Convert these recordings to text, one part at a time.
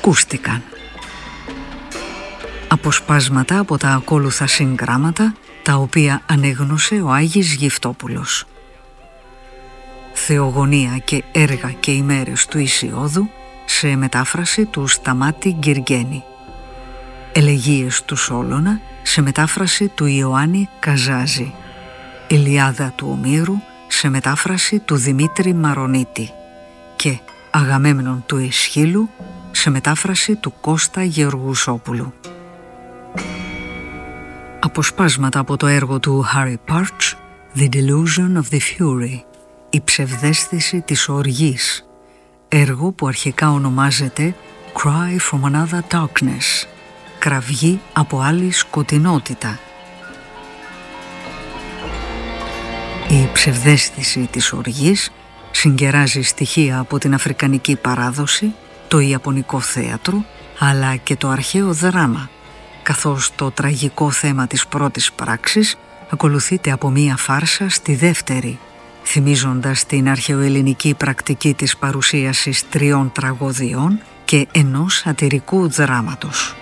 ακούστηκαν. Αποσπάσματα από τα ακόλουθα συγγράμματα, τα οποία ανέγνωσε ο Άγης Γυφτόπουλος. Θεογονία και έργα και ημέρες του Ησιώδου, σε μετάφραση του Σταμάτη Γκυργένη. Ελεγείες του Σόλωνα, σε μετάφραση του Ιωάννη Καζάζη. Ηλιάδα του Ομήρου, σε μετάφραση του Δημήτρη Μαρονίτη. Και Αγαμέμνων του Αισχύλου, σε μετάφραση του Κώστα Γεωργουσόπουλου. Αποσπάσματα από το έργο του Harry Partch, The Delusion of the Fury, η ψευδαίσθηση της οργής, έργο που αρχικά ονομάζεται Cry from Another Darkness, κραυγή από άλλη σκοτεινότητα. Η ψευδαίσθηση της οργής συγκεράζει στοιχεία από την αφρικανική παράδοση, το ιαπωνικό θέατρο, αλλά και το αρχαίο δράμα, καθώς το τραγικό θέμα της πρώτης πράξης ακολουθείται από μία φάρσα στη δεύτερη, θυμίζοντας την αρχαιοελληνική πρακτική της παρουσίασης 3 τραγωδιών και ενός σατιρικού δράματος.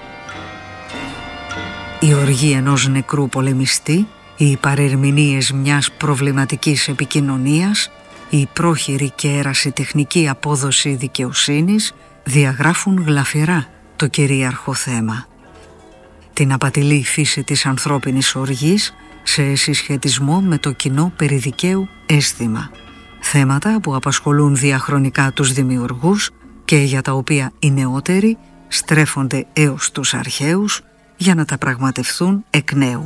Η οργή ενός νεκρού πολεμιστή, οι παρερμηνίες μιας προβληματικής επικοινωνίας, η πρόχειρη και ερασιτεχνική απόδοση δικαιοσύνης διαγράφουν γλαφυρά το κυρίαρχο θέμα. Την απατηλή φύση της ανθρώπινης οργής σε συσχετισμό με το κοινό περιδικαίου αίσθημα. Θέματα που απασχολούν διαχρονικά τους δημιουργούς και για τα οποία οι νεότεροι στρέφονται έως τους αρχαίους για να τα πραγματευθούν εκ νέου.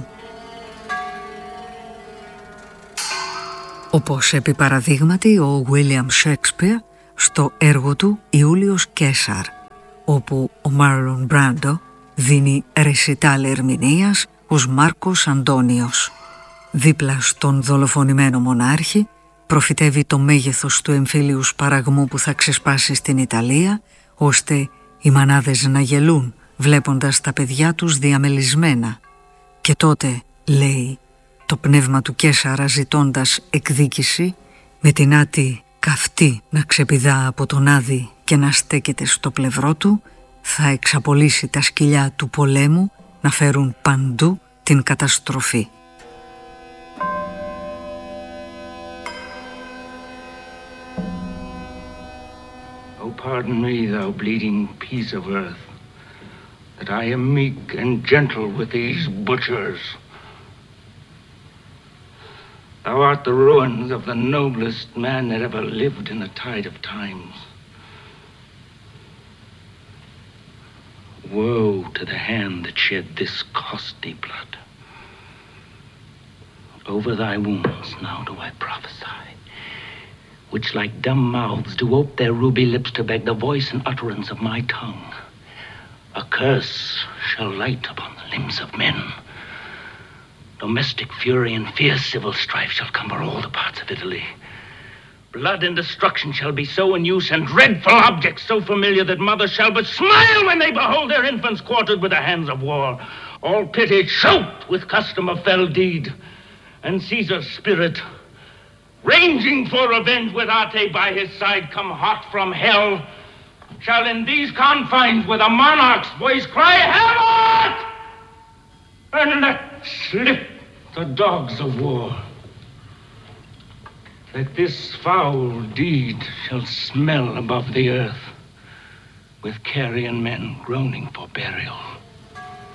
Όπως επί παραδείγματι ο William Shakespeare στο έργο του «Ιούλιος Κέσαρ», όπου ο Μάρλον Μπράντο δίνει ρεσιτάλ ερμηνείας ως Μάρκος Αντώνιος. Δίπλα στον δολοφονημένο μονάρχη προφητεύει το μέγεθος του εμφύλιου σπαραγμού που θα ξεσπάσει στην Ιταλία, ώστε οι μανάδες να γελούν βλέποντας τα παιδιά τους διαμελισμένα. Και τότε, λέει, το πνεύμα του Κέσαρα ζητώντας εκδίκηση, με την άτη καυτή να ξεπηδά από τον άδη και να στέκεται στο πλευρό του, θα εξαπολύσει τα σκυλιά του πολέμου να φέρουν παντού την καταστροφή. Oh, pardon me, thou bleeding piece of earth, that I am meek and gentle with these butchers. Thou art the ruins of the noblest man that ever lived in the tide of times. Woe to the hand that shed this costly blood. Over thy wounds now do I prophesy, which like dumb mouths do ope their ruby lips to beg the voice and utterance of my tongue. A curse shall light upon the limbs of men. Domestic fury and fierce civil strife shall cumber all the parts of Italy. Blood and destruction shall be so in use, and dreadful objects so familiar that mothers shall but smile when they behold their infants quartered with the hands of war. All pity choked with custom of fell deed, and Caesar's spirit, ranging for revenge with Ate by his side, come hot from hell, shall in these confines with a monarch's voice cry, Helot! And let slip the dogs of war. That this foul deed shall smell above the earth, with carrion men groaning for burial.